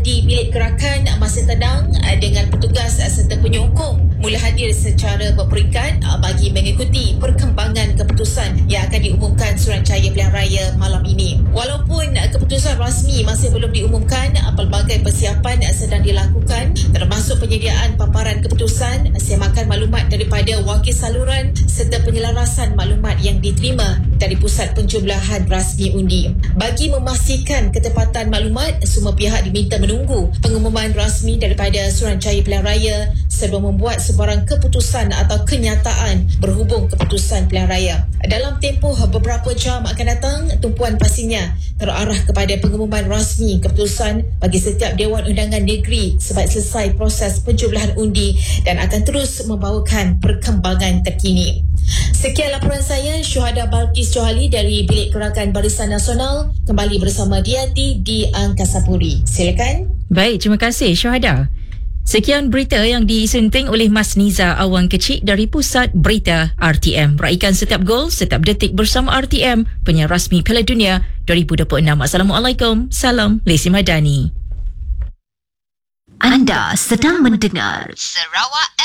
di bilik gerakan masa tenang dengan petugas serta penyokong mula hadir secara berperingkat bagi mengikuti perkembangan keputusan yang akan diumumkan Suruhanjaya Pilihan Raya malam ini. Walaupun keputusan rasmi masih belum diumumkan, pelbagai persiapan sedang dilakukan termasuk penyediaan paparan keputusan, semakan maklumat daripada wakil saluran serta penyelarasan maklumat yang diterima dari pusat penjumlahan rasmi undi. Bagi memastikan ketepatan maklumat, semua pihak diminta menunggu pengumuman rasmi daripada Suruhanjaya Pilihan Raya sebelum membuat sebarang keputusan atau kenyataan berhubung keputusan pilihan raya. Dalam tempoh beberapa jam akan datang, tumpuan pastinya terarah kepada pengumuman rasmi keputusan bagi setiap Dewan Undangan Negeri sebaik selesai proses penjumlahan undi dan akan terus membawakan perkembangan terkini. Sekian laporan saya, Syuhada Balkis Johali dari Bilik Gerakan Barisan Nasional, kembali bersama Diati di Angkasa Puri. Silakan. Baik, terima kasih Syuhada. Sekian berita yang disunting oleh Mas Niza Awang Kecik dari Pusat Berita RTM. Raikan setiap gol, setiap detik bersama RTM, penyiar rasmi Piala Dunia 2026. Assalamualaikum. Salam Lesi Madani. Anda sedang mendengar Sarawak